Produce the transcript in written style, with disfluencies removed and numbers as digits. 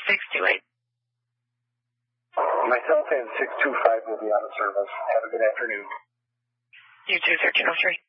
628. Myself and 625 will be out of service. Have a good afternoon. You too, 1303.